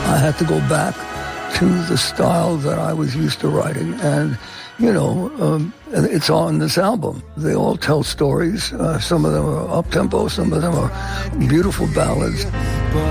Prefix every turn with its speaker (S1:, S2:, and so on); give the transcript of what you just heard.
S1: I had to go back to the style that I was used to writing. And, it's on this album. They all tell stories. Some of them are up-tempo. Some of them are beautiful ballads.